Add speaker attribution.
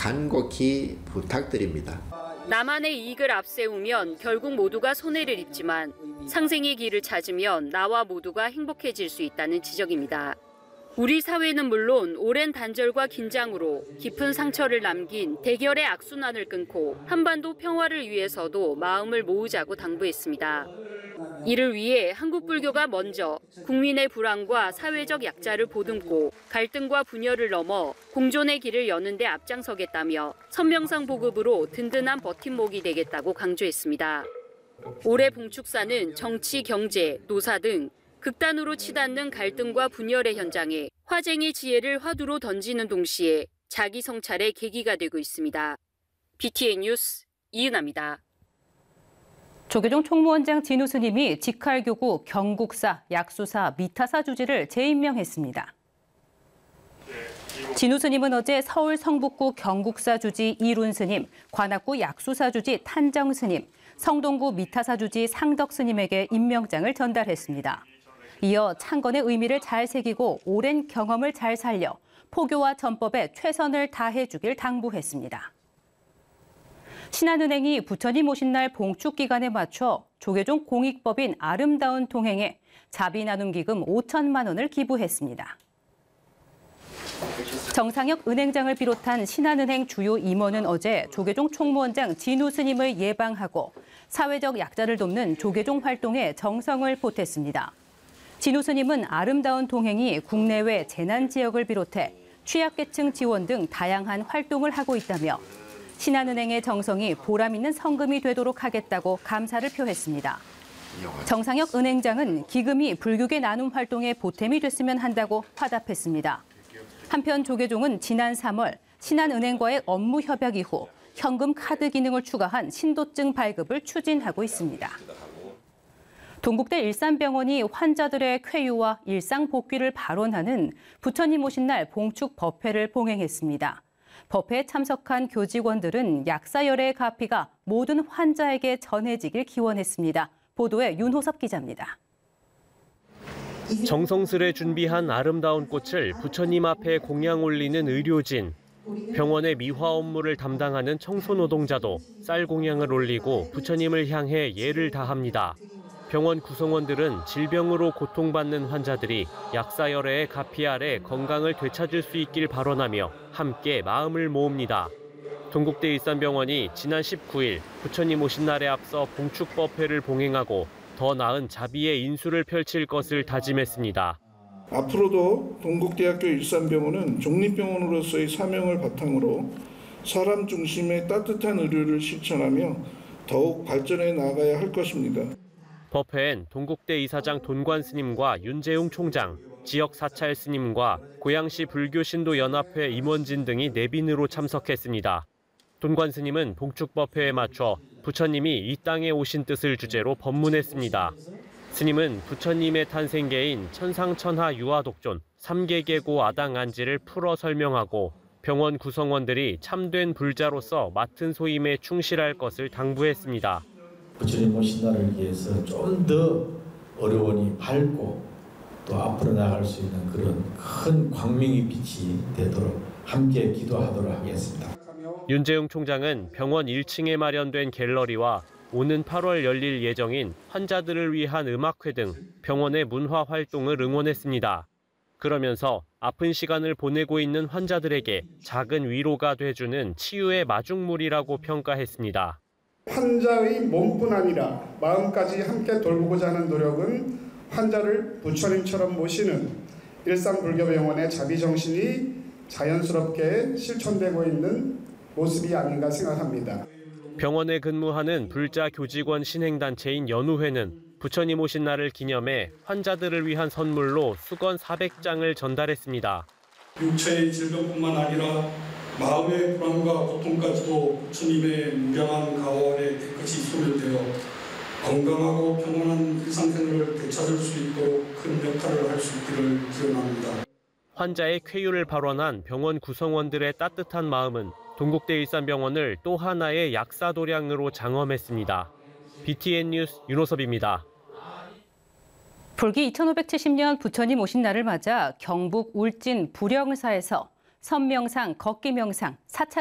Speaker 1: 간곡히 부탁드립니다.
Speaker 2: 나만의 이익을 앞세우면 결국 모두가 손해를 입지만 상생의 길을 찾으면 나와 모두가 행복해질 수 있다는 지적입니다. 우리 사회는 물론 오랜 단절과 긴장으로 깊은 상처를 남긴 대결의 악순환을 끊고 한반도 평화를 위해서도 마음을 모으자고 당부했습니다. 이를 위해 한국 불교가 먼저 국민의 불안과 사회적 약자를 보듬고 갈등과 분열을 넘어 공존의 길을 여는 데 앞장서겠다며 선명상 보급으로 든든한 버팀목이 되겠다고 강조했습니다. 올해 봉축사는 정치, 경제, 노사 등 극단으로 치닫는 갈등과 분열의 현장에 화쟁의 지혜를 화두로 던지는 동시에 자기 성찰의 계기가 되고 있습니다. BTN 뉴스 이은아입니다.
Speaker 3: 조계종 총무원장 진우 스님이 직할교구 경국사, 약수사, 미타사 주지를 재임명했습니다. 진우 스님은 어제 서울 성북구 경국사 주지 이룬 스님, 관악구 약수사 주지 탄정 스님, 성동구 미타사 주지 상덕 스님에게 임명장을 전달했습니다. 이어 창건의 의미를 잘 새기고 오랜 경험을 잘 살려 포교와 전법에 최선을 다해주길 당부했습니다. 신한은행이 부처님 오신 날 봉축 기간에 맞춰 조계종 공익법인 아름다운 통행에 자비 나눔 기금 5천만 원을 기부했습니다. 정상혁 은행장을 비롯한 신한은행 주요 임원은 어제 조계종 총무원장 진우 스님을 예방하고 사회적 약자를 돕는 조계종 활동에 정성을 보탰습니다. 진우 스님은 아름다운 동행이 국내외 재난 지역을 비롯해 취약계층 지원 등 다양한 활동을 하고 있다며 신한은행의 정성이 보람 있는 성금이 되도록 하겠다고 감사를 표했습니다. 정상혁 은행장은 기금이 불교계 나눔 활동에 보탬이 됐으면 한다고 화답했습니다. 한편 조계종은 지난 3월 신한은행과의 업무 협약 이후 현금 카드 기능을 추가한 신도증 발급을 추진하고 있습니다. 동국대 일산병원이 환자들의 쾌유와 일상 복귀를 발원하는 부처님 오신 날 봉축 법회를 봉행했습니다. 법회에 참석한 교직원들은 약사열애의 가피가 모든 환자에게 전해지길 기원했습니다. 보도에 윤호섭 기자입니다.
Speaker 4: 정성스레 준비한 아름다운 꽃을 부처님 앞에 공양 올리는 의료진, 병원의 미화 업무를 담당하는 청소노동자도 쌀 공양을 올리고 부처님을 향해 예를 다합니다. 병원 구성원들은 질병으로 고통받는 환자들이 약사열애의 가피 아래 건강을 되찾을 수 있길 발언하며 함께 마음을 모읍니다. 동국대 일산병원이 지난 19일 부처님 오신 날에 앞서 봉축법회를 봉행하고 더 나은 자비의 인수를 펼칠 것을 다짐했습니다.
Speaker 5: 앞으로도 동국대학교 일산병원은 종립병원으로서의 사명을 바탕으로 사람 중심의 따뜻한 의료를 실천하며 더욱 발전해 나가야 할 것입니다.
Speaker 4: 법회엔 동국대 이사장 돈관 스님과 윤재웅 총장, 지역 사찰 스님과 고양시 불교신도연합회 임원진 등이 내빈으로 참석했습니다. 돈관 스님은 봉축법회에 맞춰 부처님이 이 땅에 오신 뜻을 주제로 법문했습니다. 스님은 부처님의 탄생계인 천상천하 유아독존 3계계고 아당안지를 풀어 설명하고 병원 구성원들이 참된 불자로서 맡은 소임에 충실할 것을 당부했습니다.
Speaker 6: 부처님 오신 날을 위해서 좀 더 어려우니 밝고 또 앞으로 나갈 수 있는 그런 큰 광명의 빛이 되도록 함께 기도하도록 하겠습니다.
Speaker 4: 윤재웅 총장은 병원 1층에 마련된 갤러리와 오는 8월 열릴 예정인 환자들을 위한 음악회 등 병원의 문화 활동을 응원했습니다. 그러면서 아픈 시간을 보내고 있는 환자들에게 작은 위로가 돼주는 치유의 마중물이라고 평가했습니다.
Speaker 7: 환자의 몸뿐 아니라 마음까지 함께 돌보고자 하는 노력은 환자를 부처님처럼 모시는 일산불교병원의 자비정신이 자연스럽게 실천되고 있는 모습이 아닌가 생각합니다.
Speaker 4: 병원에 근무하는 불자 교직원 신행단체인 연우회는 부처님 오신 날을 기념해 환자들을 위한 선물로 수건 400장을 전달했습니다.
Speaker 8: 육체의 질병뿐만 아니라 마음의 불안과 고통까지도 부처님의 무량한 가호 아래 깨끗이 소멸되어 건강하고 평온한 일상생활을 되찾을 수 있도록 큰 역할을 할 수 있기를 기원합니다.
Speaker 4: 환자의 쾌유를 발원한 병원 구성원들의 따뜻한 마음은 동국대 일산병원을 또 하나의 약사도량으로 장엄했습니다. BTN 뉴스 윤호섭입니다.
Speaker 3: 불기 2570년 부처님 오신 날을 맞아 경북 울진 부령사에서 선명상, 걷기 명상, 사찰